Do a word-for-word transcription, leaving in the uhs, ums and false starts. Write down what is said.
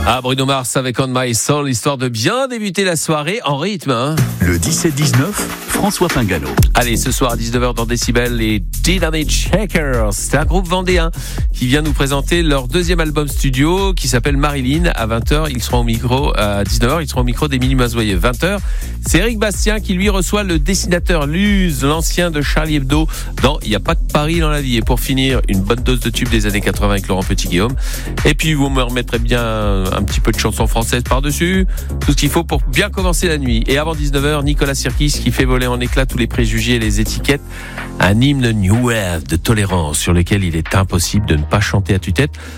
Ah, Bruno Mars avec On My Soul, histoire de bien débuter la soirée en rythme. Hein. Le dix-sept dix-neuf, François Pingano. Allez, ce soir à dix-neuf heures dans Décibel, les Dynamite Shakers. C'est un groupe vendéen qui vient nous présenter leur deuxième album studio qui s'appelle Marilyn. À vingt heures, ils seront au micro, à dix-neuf heures, ils seront au micro d'Émilie Mazoyer. vingt heures, c'est Eric Bastien qui lui reçoit le dessinateur Luz, l'ancien de Charlie Hebdo dans Il n'y a pas de Paris dans la vie. Et pour finir, une bonne dose de tubes des années quatre-vingts avec Laurent Petit-Guillaume. Et puis vous me remettrez bien un petit peu de chansons françaises par-dessus. Tout ce qu'il faut pour bien commencer la nuit. Et avant dix-neuf heures, Nicolas Sirkis qui fait voler en éclats tous les préjugés et les étiquettes. Un hymne New Wave de tolérance sur lequel il est impossible de ne pas chanter à tue-tête.